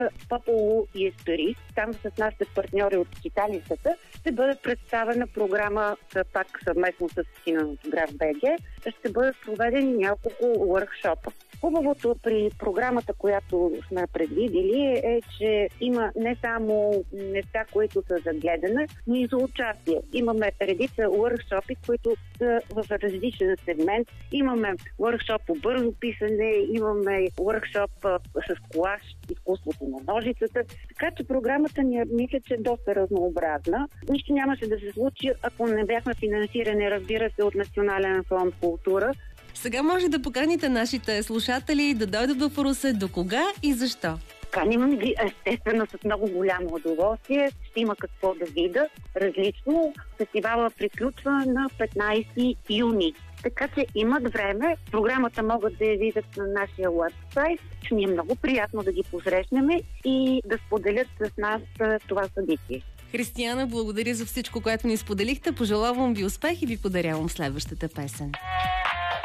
Попол и Естарис, там с нашите партньори от читалищата, ще бъде представена програма пак съвместно с Кинематограф БГ. Ще бъдат проведени няколко workshop-а. Хубавото при програмата, която сме предвидели, е, че има не само неща, които са за гледане, но и за участие. Имаме редица workshop-и, които са в различен сегмент. Имаме workshop по бързо писане, имаме workshop с колаж, изкуството на ножицата. Така че програмата ни мисля, че е доста разнообразна. Нищо нямаше да се случи, ако не бяхме финансирани, разбира се, от Национален фонд култура. Сега може да поканите нашите слушатели да дойдат в Русе. До кога и защо? Каним ги естествено с много голямо удоволствие. Ще има какво да видя. Различно. Фестивала приключва на 15 юни. Така че имат време. Програмата могат да я видят на нашия уебсайт. Ще ни е много приятно да ги посрещнем и да споделят с нас това събитие. Християна, благодаря за всичко, което ни споделихте. Пожелавам ви успех и ви подарявам следващата песен.